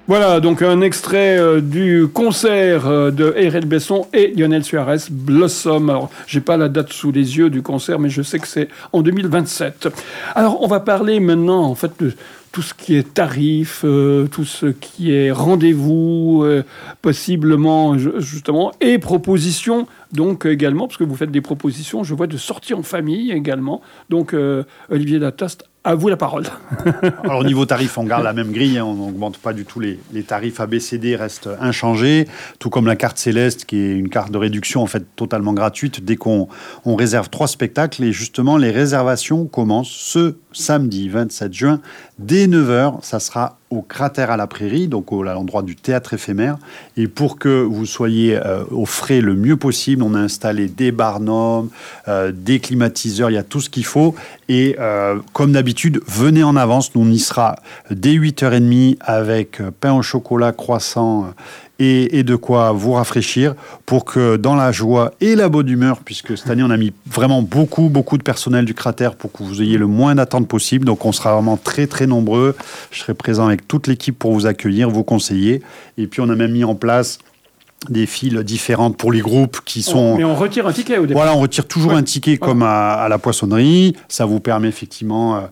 Voilà, donc un extrait du concert de Eyrel Besson et Lionel Suarez, Blossom. Alors, j'ai pas la date sous les yeux du concert, mais je sais que c'est en 2027. Alors, on va parler maintenant, en fait, de tout ce qui est tarif, tout ce qui est rendez-vous, possiblement, justement, et propositions, donc également, parce que vous faites des propositions, je vois, de sorties en famille également. Donc, Olivier Lataste, à vous la parole. Alors, au niveau tarif, on garde la même grille, hein, on n'augmente pas du tout les tarifs ABCD, restent inchangés, tout comme la carte Céleste, qui est une carte de réduction, en fait, totalement gratuite, dès qu'on réserve 3 spectacles. Et justement, les réservations commencent ce samedi 27 juin, dès 9h, ça sera au Cratère à la Prairie, donc à l'endroit du théâtre éphémère. Et pour que vous soyez au frais le mieux possible, on a installé des barnums, des climatiseurs, il y a tout ce qu'il faut. Et comme d'habitude, venez en avance, nous on y sera dès 8h30 avec pain au chocolat, croissant et de quoi vous rafraîchir pour que dans la joie et la bonne humeur, puisque cette année on a mis vraiment beaucoup de personnel du Cratère pour que vous ayez le moins d'attente possible, donc on sera vraiment très très nombreux. Je serai présent avec toute l'équipe pour vous accueillir, vous conseiller, et puis on a même mis en place des files différentes pour les groupes qui sont... Mais on retire un ticket au départ. Voilà, on retire toujours un ticket comme à la poissonnerie. Ça vous permet effectivement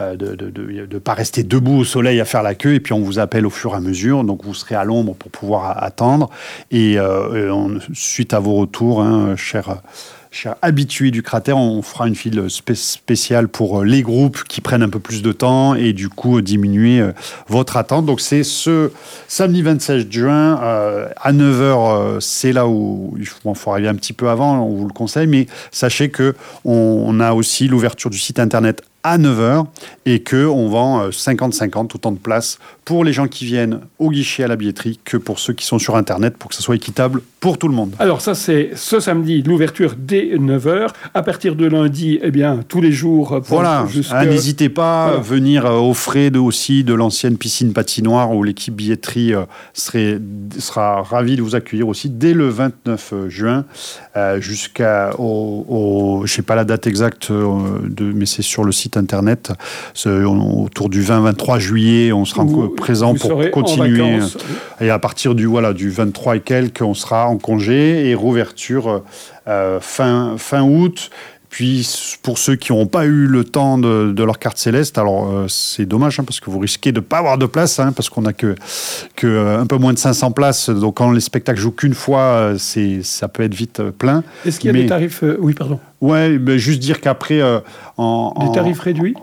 de pas rester debout au soleil à faire la queue, et puis on vous appelle au fur et à mesure, donc vous serez à l'ombre pour pouvoir attendre. Et suite à vos retours, hein, chers habitués du Cratère, on fera une file spéciale pour les groupes qui prennent un peu plus de temps et du coup diminuer votre attente. Donc c'est ce samedi 27 juin à 9h, c'est là où il faut arriver un petit peu avant, on vous le conseille, mais sachez qu'on a aussi l'ouverture du site internet à 9h et qu'on vend 50-50 autant de places pour les gens qui viennent au guichet à la billetterie que pour ceux qui sont sur Internet, pour que ça soit équitable pour tout le monde. Alors ça, c'est ce samedi, l'ouverture dès 9h. À partir de lundi, eh bien, tous les jours. Voilà, n'hésitez pas à venir au frais aussi de l'ancienne piscine patinoire où l'équipe billetterie sera ravie de vous accueillir aussi dès le 29 juin jusqu'au... je sais pas la date exacte, mais c'est sur le site internet. Autour du 20-23 juillet, on sera présent pour continuer. Et à partir du 23 et quelques, on sera en congé et rouverture fin août. Puis, pour ceux qui n'ont pas eu le temps de leur carte Céleste, alors c'est dommage, hein, parce que vous risquez de ne pas avoir de place, hein, parce qu'on n'a que un peu moins de 500 places. Donc, quand les spectacles jouent qu'une fois, ça peut être vite plein. Est-ce qu'il y a des tarifs... Oui, pardon. Ouais, mais juste dire qu'après... les tarifs réduits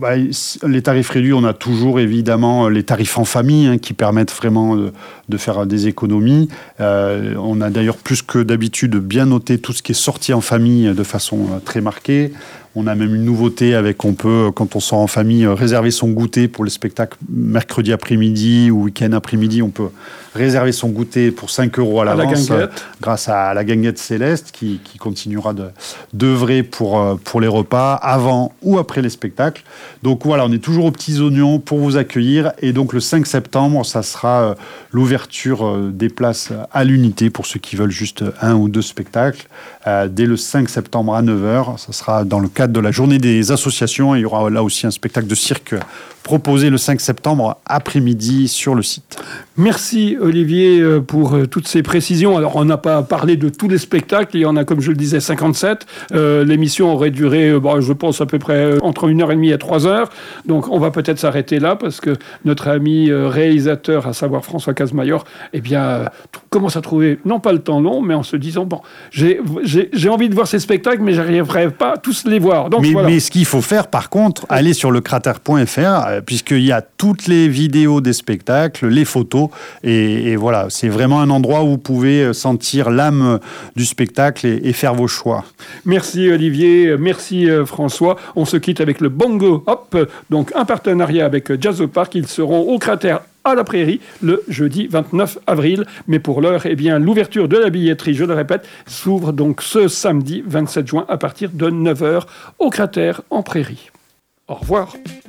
les tarifs réduits, on a toujours évidemment les tarifs en famille, hein, qui permettent vraiment de faire des économies. On a d'ailleurs plus que d'habitude bien noté tout ce qui est sorti en famille de façon très marquée. On a même une nouveauté on peut, quand on sort en famille, réserver son goûter pour les spectacles mercredi après-midi ou week-end après-midi. On peut réserver son goûter pour 5 € à l'avance grâce à la guinguette Céleste qui continuera d'œuvrer pour les repas avant ou après les spectacles. Donc voilà, on est toujours aux petits oignons pour vous accueillir. Et donc le 5 septembre, ça sera l'ouverture des places à l'unité pour ceux qui veulent juste 1 ou 2 spectacles. Dès le 5 septembre à 9h, ça sera dans le cadre de la journée des associations. Il y aura là aussi un spectacle de cirque proposé le 5 septembre après-midi sur le site. Merci Olivier pour toutes ces précisions. Alors on n'a pas parlé de tous les spectacles, il y en a comme je le disais 57. L'émission aurait duré, je pense à peu près entre 1h30 et 3h. Donc on va peut-être s'arrêter là parce que notre ami réalisateur, à savoir François Casemayor, commence à trouver non pas le temps long, mais en se disant j'ai envie de voir ces spectacles, mais j'arriverai pas à tous les voir. Donc, mais ce qu'il faut faire par contre, aller sur lecratère.fr puisqu'il y a toutes les vidéos des spectacles, les photos, et voilà, c'est vraiment un endroit où vous pouvez sentir l'âme du spectacle et faire vos choix. Merci Olivier, merci François. On se quitte avec le Bongo Hop, donc un partenariat avec Jazz Park. Ils seront au Cratère à la Prairie le jeudi 29 avril. Mais pour l'heure, l'ouverture de la billetterie, je le répète, s'ouvre donc ce samedi 27 juin à partir de 9h au Cratère en Prairie. Au revoir.